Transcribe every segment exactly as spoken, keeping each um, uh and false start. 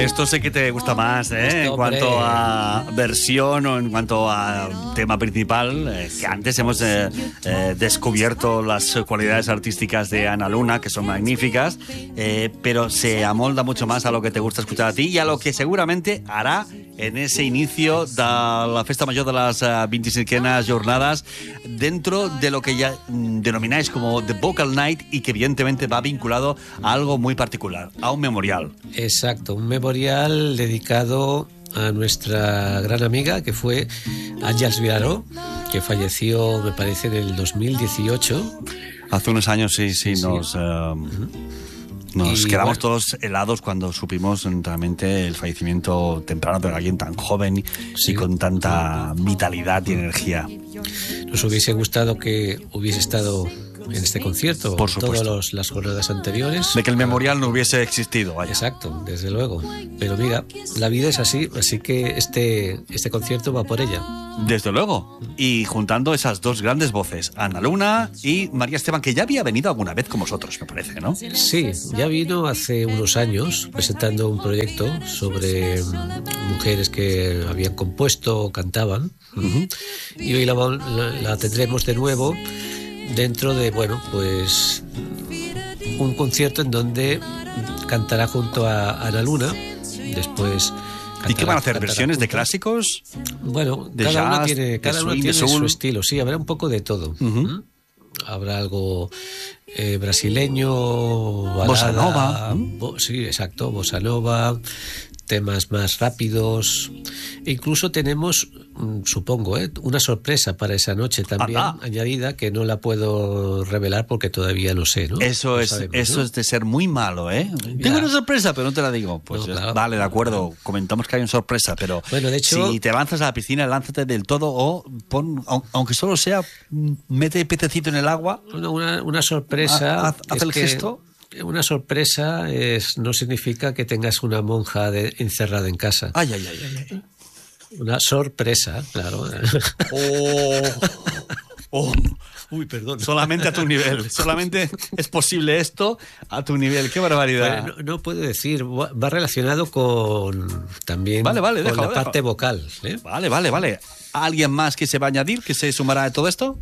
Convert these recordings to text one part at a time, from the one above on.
Esto sé que te gusta más, ¿eh? Este en cuanto a versión o en cuanto a tema principal, eh, que antes hemos eh, eh, descubierto las cualidades artísticas de Ana Luna, que son magníficas, eh, pero se amolda mucho más a lo que te gusta escuchar a ti y a lo que seguramente hará en ese inicio de la Festa Major de las uh, veinticinquenas jornadas, dentro de lo que ya mm, denomináis como The Vocal Night, y que evidentemente va vinculado a algo muy particular, a un memorial. Exacto, un memorial dedicado a nuestra gran amiga, que fue Àngels Vilaró, que falleció, me parece, en el dos mil dieciocho. Hace unos años, sí, sí, sí. nos... Uh, uh-huh. Nos y quedamos bueno, todos helados cuando supimos realmente el fallecimiento temprano de alguien tan joven sí. y con tanta vitalidad y energía. Nos hubiese gustado que hubiese estado en este concierto, por supuesto, todas las jornadas anteriores. De que el memorial no hubiese existido. Vaya. Exacto, desde luego. Pero mira, la vida es así, así que este, este concierto va por ella. Desde luego. Y juntando esas dos grandes voces, Ana Luna y María Esteban, que ya había venido alguna vez con vosotros, me parece, ¿no? Sí, ya vino hace unos años presentando un proyecto sobre mujeres que habían compuesto o cantaban. Uh-huh. Y hoy la, la, la tendremos de nuevo dentro de, bueno, pues un concierto en donde cantará junto a Ana Luna. Después ¿y qué van a hacer? ¿Versiones junto de clásicos? Bueno, de cada jazz, una tiene, cada de una swing, tiene de su estilo. Sí, habrá un poco de todo. Uh-huh. ¿Mm? Habrá algo eh, brasileño, balada, bossa nova. Bo, sí, exacto, bossa nova, temas más rápidos. E incluso tenemos, supongo, ¿eh? una sorpresa para esa noche también ¡Anda! Añadida, que no la puedo revelar porque todavía no sé, ¿no? Eso, no es, sabemos, eso ¿no? es de ser muy malo, ¿eh? Ya. Tengo una sorpresa, pero no te la digo. Pues no, claro. Vale, de acuerdo, comentamos que hay una sorpresa, pero bueno, de hecho, si te lanzas a la piscina, lánzate del todo o pon, aunque solo sea, mete pececito en el agua. Una, una, una sorpresa. Haz, haz el que gesto. Una sorpresa es, no significa que tengas una monja de, encerrada en casa. Ay, ay, ay, ay, ay. Una sorpresa, claro. Oh, oh. Uy, perdón. Solamente a tu nivel. Solamente es posible esto a tu nivel. ¡Qué barbaridad! Bueno, no, no puedo decir. Va relacionado con también vale, vale, con déjalo, la déjalo. parte vocal. ¿eh? Vale, vale, vale. ¿Alguien más que se va a añadir, que se sumará a todo esto?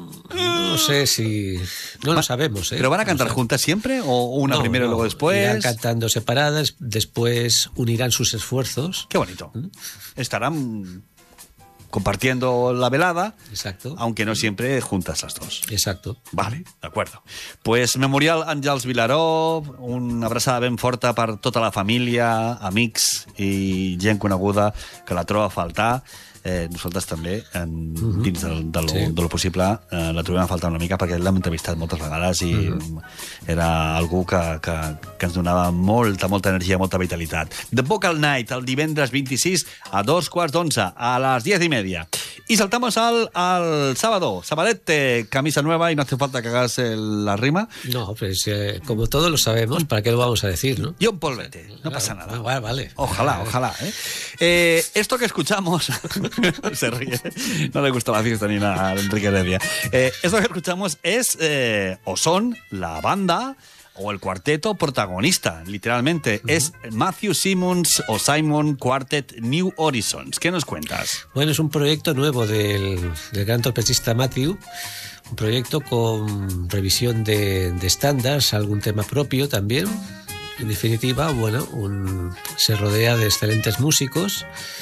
No sé si... No lo sabemos, ¿eh? ¿Pero van a cantar no juntas siempre? ¿O una no, primero y no. luego después? Irán cantando separadas, después unirán sus esfuerzos. Qué bonito. ¿Mm? Estarán compartiendo la velada. Exacto. Aunque no siempre juntas las dos. Exacto. Vale, de acuerdo. Pues Memorial Àngels Vilaró, una abraçada ben forta per tota la família, amics i gent coneguda que la troba a faltar. Eh, nosaltres també, en, uh-huh. dins de, de, lo, sí. de lo possible, eh, la trobem a faltar una mica, perquè l'hem entrevistat moltes vegades i uh-huh. era algú que, que, que ens donava molta, molta energia, molta vitalitat. The Vocal Night, el divendres vint-i-sis a dos quarts d'onze, a les diez y media. Y saltamos al, al sábado. Sabadete, camisa nueva, y no hace falta que hagas el, la rima. No, pues eh, como todos lo sabemos, ¿para qué lo vamos a decir, no? Y un polvete, no claro, pasa nada. No, vale, vale. Ojalá, ojalá. ¿eh? Eh, esto que escuchamos... Se ríe, no le gusta la fiesta ni nada a Enrique Heredia. Eh, esto que escuchamos es, eh, o son, la banda o el cuarteto protagonista, literalmente. Uh-huh. Es Matthew Simmons o Simon Quartet New Horizons. ¿Qué nos cuentas? Bueno, es un proyecto nuevo del, del gran trompetista Matthew. Un proyecto con revisión de, de estándares, algún tema propio también. En definitiva, bueno, un, se rodea de excelentes músicos.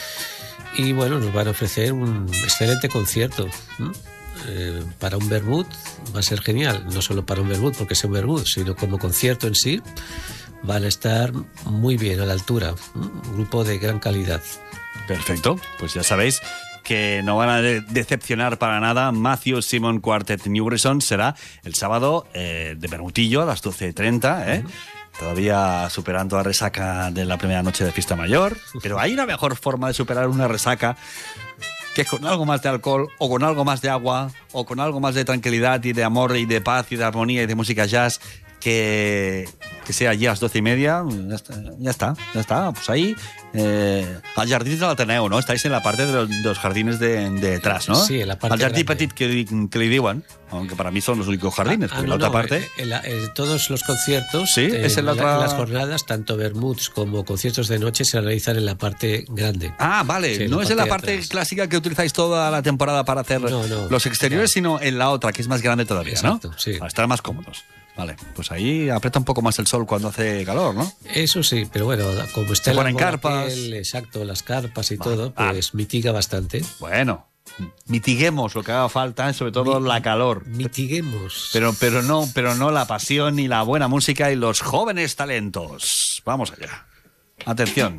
Y bueno, nos van a ofrecer un excelente concierto. ¿Mm? Eh, para un vermut va a ser genial. No solo para un vermut, porque es un vermut, sino como concierto en sí. Van a estar muy bien, a la altura. ¿Mm? Un grupo de gran calidad. Perfecto, pues ya sabéis que no van a de- decepcionar para nada. Matthew Simon Quartet New Horizons será el sábado eh, de Bermutillo a las doce y treinta, ¿eh? Uh-huh. Todavía superando la resaca de la primera noche de fiesta mayor, pero hay una mejor forma de superar una resaca que es con algo más de alcohol o con algo más de agua o con algo más de tranquilidad y de amor y de paz y de armonía y de música jazz que que sea allí a las doce y media, ya está, ya está, ya está. Pues ahí, eh, al Jardín del Ateneo, ¿no? Estáis en la parte de los, de los jardines de, de detrás, ¿no? Sí, en la parte al Jardín grande. Petit que, que le digan, aunque para mí son los únicos jardines, Ah, porque no, la otra no, parte... eh, en la- en todos los conciertos, Sí, eh, es en la en, otra- en las jornadas, tanto vermuts como conciertos de noche se realizan en la parte grande. Ah, vale, Sí, no la es en la parte de parte atrás. clásicca que utilizáis toda la temporada para hacer No, no, los exteriores, no. sino en la otra, que es más grande todavía, Exacto, ¿no? sí. Para estar más cómodos. Vale, pues ahí aprieta un poco más el sol cuando hace calor, ¿no? Eso sí, pero bueno, como está Se el ponen árbol carpas. aquel, exacto, las carpas y Va, todo, ah. pues mitiga bastante. Bueno, mitiguemos lo que haga falta, sobre todo Mi- la calor. Mitiguemos. Pero, pero, no, pero no la pasión y la buena música y los jóvenes talentos. Vamos allá. Atención.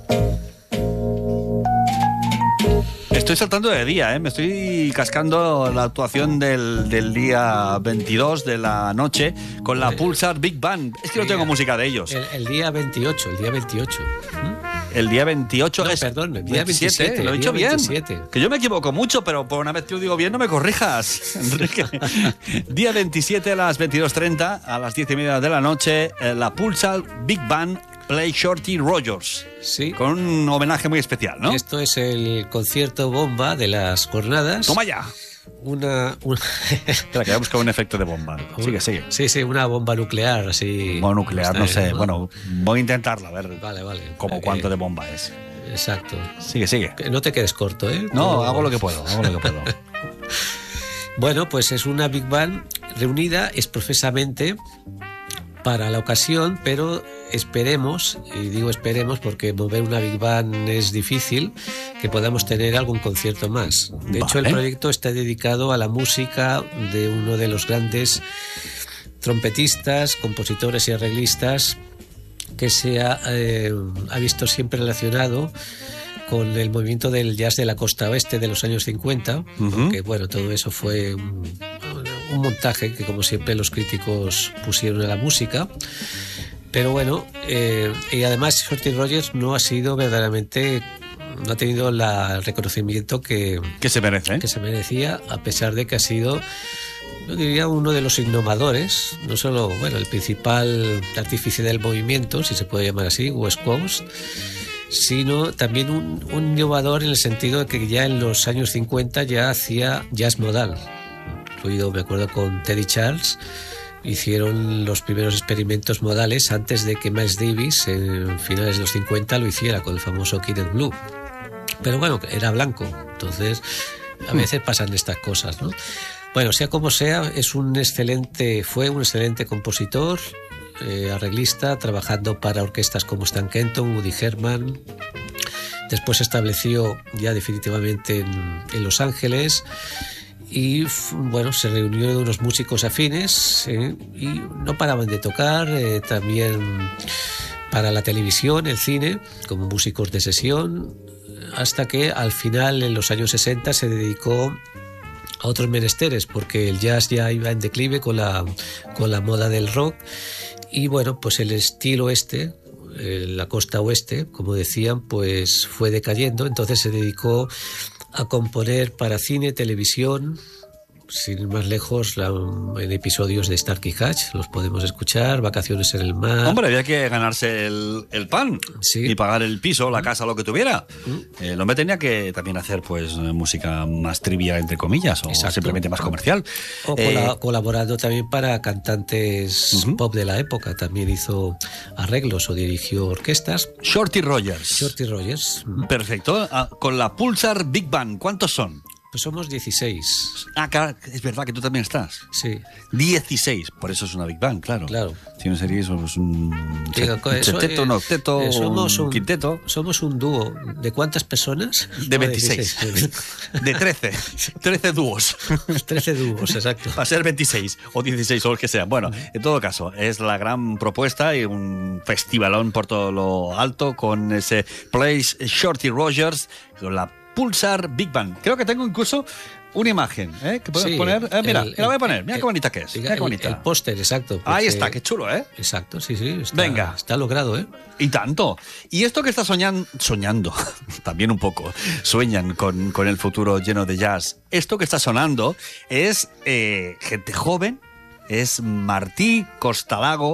Estoy saltando de día, ¿eh? Me estoy cascando la actuación del, del día veintidós de la noche con la Pulsar Big Band. Es que no tengo música de ellos. El, el día veintiocho, el día veintiocho. El día veintiocho No, es... perdón, el día veintisiete, veintisiete, lo he el dicho día bien. veintisiete. Que yo me equivoco mucho, pero por una vez que lo digo bien no me corrijas, Enrique. Día veintisiete a las veintidós treinta, a las diez y media de la noche, eh, la Pulsar Big Band Play Shorty Rogers. Sí. Con un homenaje muy especial, ¿no? Esto es el concierto bomba de las jornadas. Toma ya. Una, una Espera, que voy a buscar un efecto de bomba. Sigue, sigue. Sí, sí, una bomba nuclear, así. Bomba nuclear, Está no bien, sé. Bueno, voy a intentarla, a ver Vale, vale. cómo, Eh, cuánto de bomba es. Exacto. Sigue, sigue. Que no te quedes corto, ¿eh? No, Tú- hago lo que puedo, hago lo que puedo. Bueno, pues es una Big Band reunida, es profesamente para la ocasión, pero esperemos, y digo esperemos porque mover una Big Band es difícil, que podamos tener algún concierto más. De hecho, el Vale. proyecto está dedicado a la música de uno de los grandes trompetistas, compositores y arreglistas que se ha, eh, ha visto siempre relacionado con el movimiento del jazz de la costa oeste de los años cincuenta, Ujú. que bueno, todo eso fue un, un montaje que como siempre los críticos pusieron a la música. Pero bueno, eh, y además Shorty Rogers no ha sido verdaderamente, no ha tenido la- el reconocimiento que, ¿Qué se merece? ¿eh? que se merecía, a pesar de que ha sido, yo diría, uno de los innovadores, no solo, bueno, el principal artífice del movimiento, si se puede llamar así, West Coast, sino también un, un innovador en el sentido de que ya en los años cincuenta ya hacía jazz modal. Incluido, me acuerdo, con Teddy Charles, hicieron los primeros experimentos modales antes de que Miles Davis, en finales de los cincuenta, lo hiciera con el famoso Kid and Blue. Pero bueno, era blanco, entonces a veces pasan estas cosas, ¿no? Bueno, sea como sea, es un excelente, fue un excelente compositor, eh, arreglista, trabajando para orquestas como Stan Kenton, Woody Herman. Después se estableció ya definitivamente en, en Los Ángeles y f- bueno, se reunió unos músicos afines, eh, y no paraban de tocar, eh, también para la televisión, el cine, como músicos de sesión, hasta que al final, en los años sesenta, se dedicó a otros menesteres, porque el jazz ya iba en declive con la, con la moda del rock, y bueno, pues el estilo este, eh, la costa oeste, como decían, pues fue decayendo, entonces se dedicó a componer para cine, televisión, sin ir más lejos, la- en episodios de Starkey Hatch, los podemos escuchar, Vacaciones en el mar. Hombre, había que ganarse el, el pan Sí. y pagar el piso, la casa, lo que tuviera. El hombre tenía que también hacer pues música más trivial, entre comillas, o Exacto. simplemente más comercial. O Eh, cola- colaborando también para cantantes Ujú. pop de la época. También hizo arreglos o dirigió orquestas. Shorty Rogers. Shorty Rogers. Perfecto. Ah, con la Pulsar Big Band, ¿cuántos son? Pues somos dieciséis. Ah, claro, es verdad que tú también estás. Sí, dieciséis, por eso es una Big Band, claro. claro. Si no sería eso, pues un Digo, un eso, septeto, eh, un octeto, eh, somos un un- quinteto. Somos un dúo. ¿De cuántas personas? De No, veintiséis. De trece. trece dúos. trece dúos, exacto. Va a ser veintiséis o dieciséis o el que sea. Bueno, en todo caso, es la gran propuesta y un festivalón por todo lo alto con ese Place Shorty Rogers, con la Pulsar Big Band. Creo que tengo incluso una imagen, ¿eh? Que puedes Sí, poner. Eh, mira, el- la voy a poner. Mira el- qué bonita que es. diga, Mira qué el- bonita. El póster, exacto. Ahí porque- está, qué chulo, ¿eh? Exacto, sí, sí. Está, Venga. Está logrado, ¿eh? Y tanto. Y esto que está soñando, soñando, también un poco, sueñan con, con el futuro lleno de jazz. Esto que está sonando es eh, gente joven, es Martí Costalago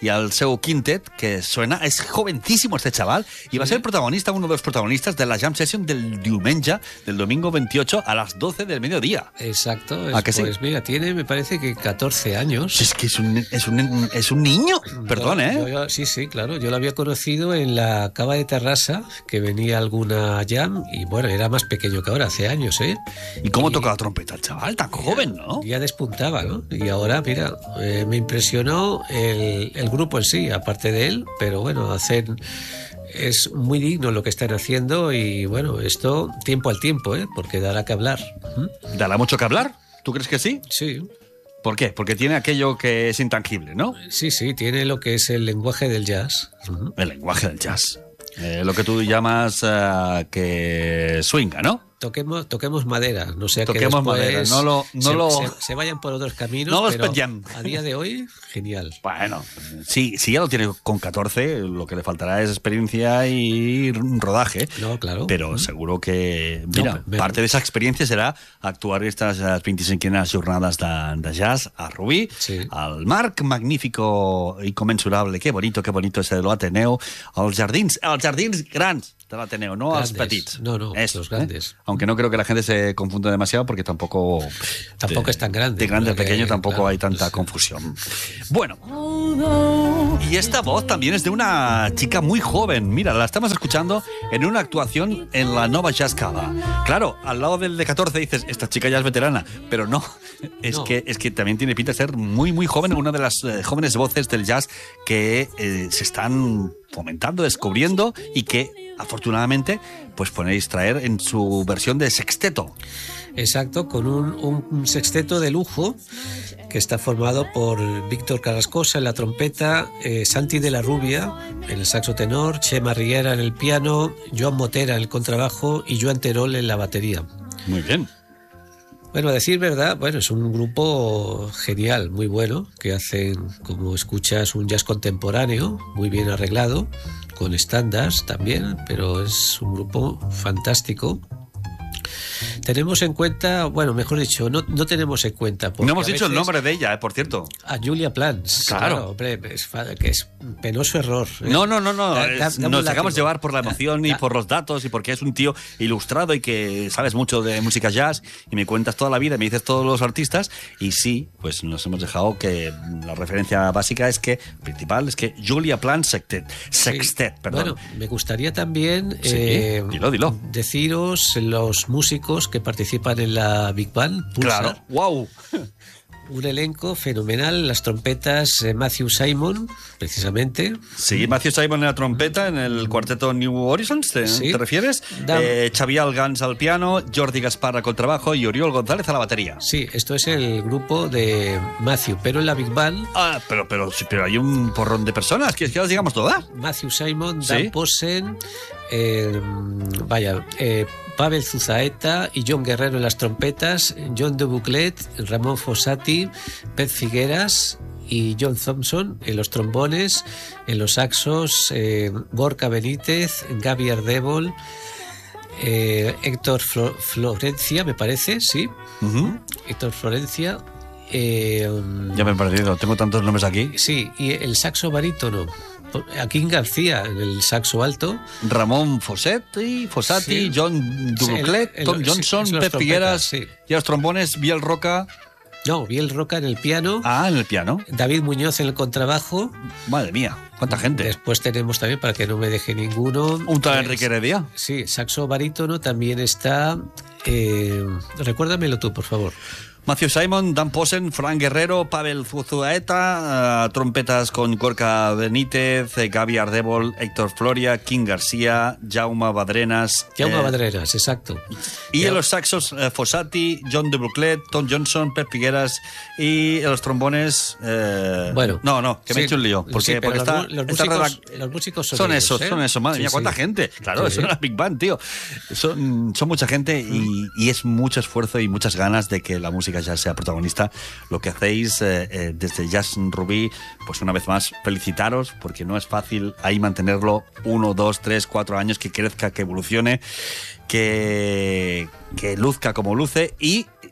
y al seu quintet, que suena, es jovencísimo este chaval, y va a ser protagonista, uno de los protagonistas de la Jam Session del diumenge, del domingo veintiocho a las doce del mediodía. Exacto. Es, ¿A que sí? Pues mira, tiene, me parece que catorce años. Es que es un, es un, es un niño, perdón, yo, ¿eh? Yo, yo, sí, sí, claro. Yo lo había conocido en la Cava de Terrassa, que venía alguna jam, y bueno, era más pequeño que ahora, hace años, ¿eh? ¿Y cómo y, toca la trompeta el chaval? Tan joven, ¿no? Ya despuntaba, ¿no? Y ahora, mira, eh, me impresionó el, el grupo en sí, aparte de él, pero bueno, hacen... Es muy digno lo que están haciendo y bueno, esto tiempo al tiempo, ¿eh? Porque dará que hablar. ¿Mm? ¿Dará mucho que hablar? ¿Tú crees que sí? Sí. ¿Por qué? Porque tiene aquello que es intangible, ¿no? Sí, sí, tiene lo que es el lenguaje del jazz. Uh-huh. El lenguaje del jazz. Eh, lo que tú llamas uh, que swinga, ¿no? Toquemos, toquemos madera, no sea toquemos que después madera, no lo, no se, lo... Se, se vayan por otros caminos, no pero espetllem. A día de hoy, genial. Bueno, sí, si ya lo tiene con catorce, lo que le faltará es experiencia y rodaje. No, claro. Pero seguro que, mira, no, parte de esa experiencia será actuar estas veinticinquenas jornadas de, de jazz a Rubí, sí. al Marc magnífico y comensurable, qué bonito, qué bonito ese de l'Ateneu, als jardins, als jardins grans de l'Ateneu, no grandes. als petits. No, no, Eso, los grandes. ¿eh? Aunque no creo que la gente se confunda demasiado porque tampoco... Tampoco de, es tan grande. De grande a pequeño que, tampoco claro, hay tanta pues, confusión. Bueno, y esta voz también es de una chica muy joven. Mira, la estamos escuchando en una actuación en la Nova Jazz Cava. Claro, al lado del de catorce dices, esta chica ya es veterana, pero no, es, no. Que, es que también tiene pinta de ser muy, muy joven, una de las eh, jóvenes voces del jazz que eh, se están fomentando, descubriendo y que afortunadamente pues podéis traer en su versión de sexteto. Exacto, con un, un sexteto de lujo que está formado por Víctor Carrascosa en la trompeta, eh, Santi de la Rubia en el saxo tenor, Chema Riera en el piano, Joan Motera en el contrabajo y Joan Terol en la batería. Muy bien. Bueno, a decir verdad, bueno, es un grupo genial, muy bueno, que hacen, como escuchas, un jazz contemporáneo, muy bien arreglado, con estándares también, pero es un grupo fantástico. Tenemos en cuenta, bueno, mejor dicho, no, no tenemos en cuenta. No hemos dicho el nombre de ella, eh, por cierto. A Julia Plans. Claro. claro hombre, es, que es penoso error. ¿eh? No, no, no, no. Da, da, es, nos dejamos llevar por la emoción da, y da. por los datos y porque es un tío ilustrado y que sabes mucho de música jazz y me cuentas toda la vida, me dices todos los artistas y sí, pues nos hemos dejado que la referencia básica es que, principal, es que Julia Plans Sextet, Sextet, sí. perdón. Bueno, me gustaría también sí, eh, dilo, dilo. deciros los músicos que participan en la Big Band Pulsar. Claro, wow. Un elenco fenomenal, las trompetas eh, Matthew Simon, precisamente. Sí, Matthew Simon en la trompeta, en el cuarteto New Horizons, ¿te, sí. ¿te refieres? Eh, Xavier Gans al piano, Jordi Gaspar al contrabajo y Oriol González a la batería. Sí, esto es el grupo de Matthew, pero en la Big Band... Ah, pero, pero, pero hay un porrón de personas, ¿quieres que las digamos todas? Matthew Simon, Dan ¿Sí? Posen, eh, vaya, eh, Pavel Zuzaeta y John Guerrero en las trompetas, John de Buclet, Ramón Fossati, Pez Figueras y John Thompson en los trombones, en los saxos, eh, Gorka Benítez, Gaby Ardébol, eh, Héctor Flo- Florencia, me parece, sí, Uh-huh. Héctor Florencia. Eh, Ya me he perdido, tengo tantos nombres aquí. sí, y el saxo barítono, Joaquín García en el saxo alto. Ramón Fossati, Fossati, Sí. John Dubuclet, Sí, el- Tom el- Johnson, sí, los Pep trompetas, Figueras, sí. y a los trombones, Biel Roca. No, Biel Roca en el piano, Ah, en el piano. David Muñoz en el contrabajo. Madre mía, cuánta gente. Después tenemos también, para que no me deje ninguno, Un tal eh, Enrique Heredia. Sí, saxo barítono también está. Eh, recuérdamelo tú, por favor. Matthew Simon, Dan Posen, Fran Guerrero, Pavel Zuzaeta, uh, trompetas con Gorka Benítez, eh, Gaby Ardébol, Héctor Floria, King García, Jaume Badrenas. Jaume eh, Badreras, exacto. Y Ya. en los saxos, eh, Fossati, John de Buclet, Tom Johnson, Pep Figueras. Y en los trombones. Eh, Bueno, no, no, que me he sí, hecho un lío. Porque sí, pero por los esta, mu- los esta músicos- redac- los músicos son son ellos, esos, ¿eh? son esos. Madre Sí, mía, cuánta sí. gente. Claro, Sí, eso sí. es una Big Band, tío. Son, son mucha gente y, y es mucho esfuerzo y muchas ganas de que la música ya sea protagonista. Lo que hacéis eh, eh, desde Jazz Rubí, pues una vez más, felicitaros, porque no es fácil ahí mantenerlo uno, dos, tres, cuatro años, que crezca, que evolucione, que, que luzca como luce y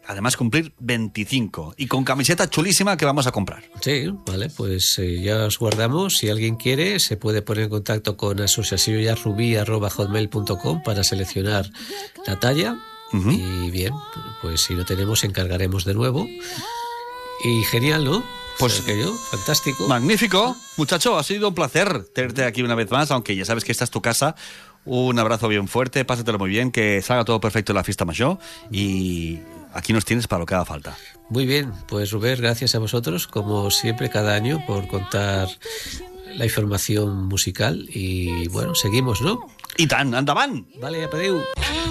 además cumplir veinticinco. Y con camiseta chulísima que vamos a comprar. Sí, vale, pues eh, ya os guardamos. Si alguien quiere, se puede poner en contacto con asociacionrubí arroba hotmail punto com para seleccionar la talla. Uh-huh. Y bien, pues si lo tenemos, encargaremos de nuevo. Y genial, ¿no? Pues o sea, que yo, fantástico. Magnífico. Muchacho, ha sido un placer tenerte aquí una vez más, aunque ya sabes que esta es tu casa. Un abrazo bien fuerte, pásatelo muy bien, que salga todo perfecto en la fiesta mayor y aquí nos tienes para lo que haga falta. Muy bien, pues Robert, gracias a vosotros, como siempre, cada año, por contar la información musical y bueno, seguimos, ¿no? I tant, endavant! Vale, adeu.